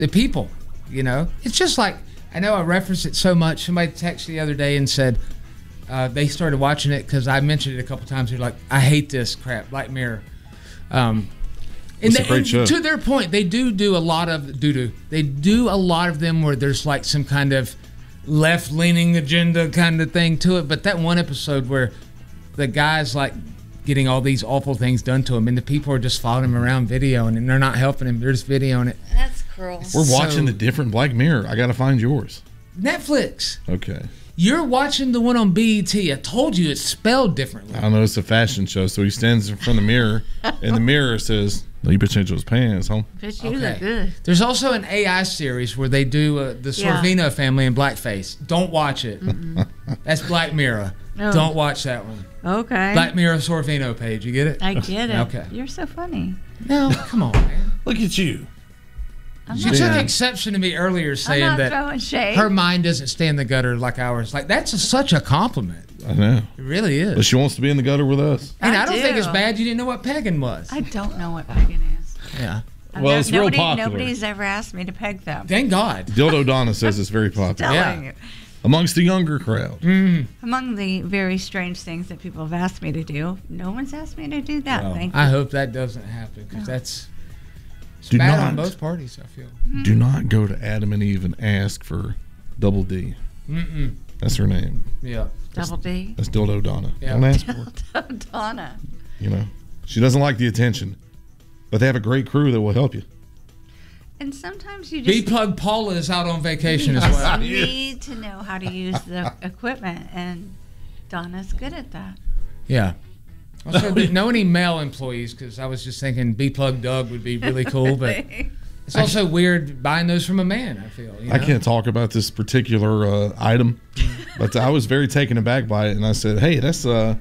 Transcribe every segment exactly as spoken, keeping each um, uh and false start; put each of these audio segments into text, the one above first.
the people, you know? It's just like, I know I referenced it so much. Somebody texted the other day and said uh, they started watching it because I mentioned it a couple times. They're like, I hate this crap, Black Mirror. Um, and, It's a great and show. to their point, they do do a lot of doo-doo. They do a lot of them where there's like some kind of left-leaning agenda kind of thing to it. But that one episode where the guy's like getting all these awful things done to him and the people are just following him around videoing and they're not helping him. They're just videoing it. That's cruel. We're watching So- the different Black Mirror. I got to find yours. Netflix. Okay. You're watching the one on B E T. I told you it's spelled differently. I know it's a fashion show, so he stands in front of the mirror, and the mirror says, "No, you better change those pants, huh?" But you Okay. look good. There's also an A I series where they do uh, the Yeah. Sorvino family in blackface. Don't watch it. That's Black Mirror. Oh. Don't watch that one. Okay. Black Mirror Sorvino page. You get it? I get it. Okay. You're so funny. No, come on, man. Look at you. I'm She not, took Yeah. exception to me earlier I'm saying not that throwing shade. her mind doesn't stay in the gutter like ours. Like, that's a, such a compliment. I know. It really is. But she wants to be in the gutter with us. And I, I don't think it's do. bad you didn't know what pegging was. I don't know what pegging is. Yeah. I've Well, never- it's real nobody, popular. Nobody's ever asked me to peg them. Thank God. Dildo Donna says it's very popular Telling Yeah. you. amongst the younger crowd. Mm. Among the very strange things that people have asked me to do, no one's asked me to do that. Well, Thank you. I hope that doesn't happen because that's it's Do bad not. on both parties, I feel. Do not go to Adam and Eve and ask for Double D. Mm-mm. That's her name. Yeah. Double D. That's Dildo Donna. Yeah. Don't ask for her. Donna. You know, she doesn't like the attention, but they have a great crew that will help you. And sometimes you B just Plug Paula is out on vacation as well. need to know how to use the equipment, and Donna's good at that. Yeah. Also, didn't know any male employees because I was just thinking B Plug Doug would be really cool, but it's also weird buying those from a man, I feel. You know? I can't talk about this particular uh, item, but I was very taken aback by it, and I said, "Hey, that's uh,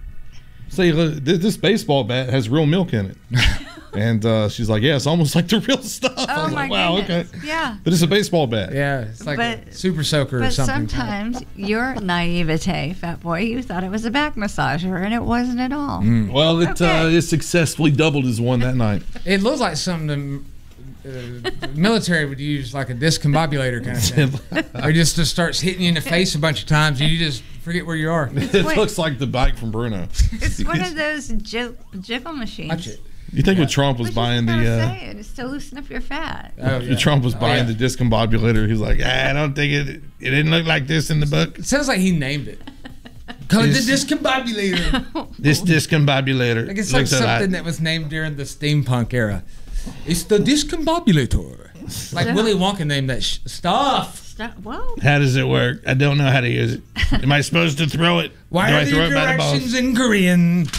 say look, this, this baseball bat has real milk in it." And uh, she's like, "Yeah, it's almost like the real stuff." I Oh was my like, "Wow, goodness. okay." Yeah. But it's a baseball bat. Yeah, it's like a But- super soaker or But something. sometimes your naivete, fat boy, you thought it was a back massager, and it wasn't at all. Mm. Well, it uh, Okay. it successfully doubled as one that night. It looks like something the uh, military would use, like a discombobulator kind of thing. Or just just starts hitting you in the face a bunch of times, and you just forget where you are. It Wait. looks like the bike from Bruno. It's one of those j- jiggle machines. Watch it. You think when Trump was Which buying is the uh, saying, it's to loosen up your fat. Oh, yeah. Trump was Oh, buying yeah. the discombobulator, he's like, ah, I don't think it it didn't look like this in the book. It sounds like he named it. Call it the It's- discombobulator. This discombobulator Like it's like looks a lot. something that was named during the steampunk era. It's the discombobulator. Like Yeah. Willy Wonka named that sh- stuff. Stop. Whoa. How does it work? I don't know how to use it. Am I supposed to throw it? Why Do are I the throw it by the directions balls? in Korean?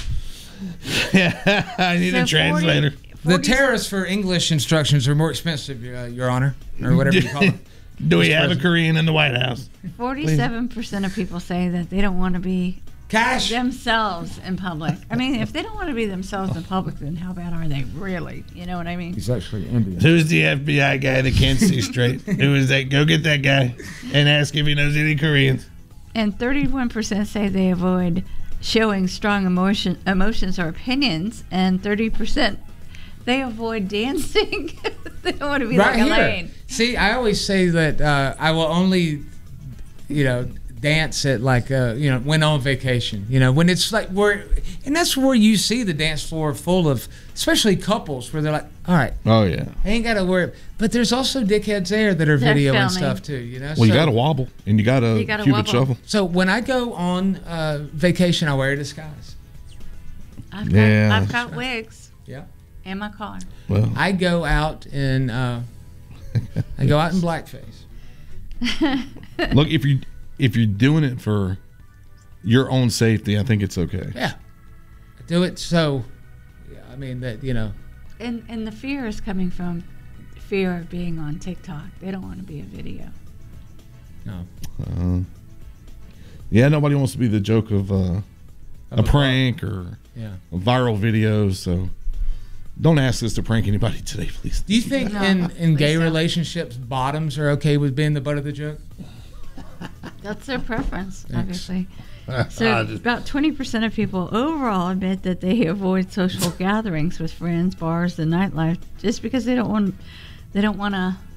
I need So a translator. forty The forty tariffs for English instructions are more expensive, uh, Your Honor, or whatever you call it. Do we Mister have a President. Korean in the White House? forty-seven percent of people say that they don't want to be Cash. themselves in public. I mean, if they don't want to be themselves in public, then how bad are they really? You know what I mean? He's actually Indian. Who's the F B I guy that can't see straight? Who is that? Go get that guy and ask if he knows any Koreans. And thirty-one percent say they avoid showing strong emotion, emotions or opinions, and thirty percent they avoid dancing. They don't want to be Right like here. Elaine. See, I always say that uh, I will only, you know, dance at like, uh, you know, when on vacation. You know, when it's like where, and that's where you see the dance floor full of, especially couples, where they're like, all right, Oh, yeah. I ain't got to worry. But there's also dickheads there that are They're videoing filming. stuff too. You know. Well, you So- got to wobble and you got to You gotta Cupid wobble. shuffle. So when I go on uh, vacation, I wear a disguise. I've got, Yeah. I've got wigs Yeah. in my car. Well, I go out in, uh, I go out in blackface. look, if you if you're doing it for your own safety, I think it's okay. Yeah. I do it so, yeah, I mean that, you know. And and the fear is coming from fear of being on TikTok. They don't want to be a video. No. Uh, yeah, nobody wants to be the joke of uh, a prank or Yeah. a viral video. So don't ask us to prank anybody today, please. Do you think No, in, in gay please don't. relationships, bottoms are okay with being the butt of the joke? That's their preference, Thanks. obviously. I So just- about twenty percent of people overall admit that they avoid social gatherings with friends, bars, and nightlife just because they don't want they don't want to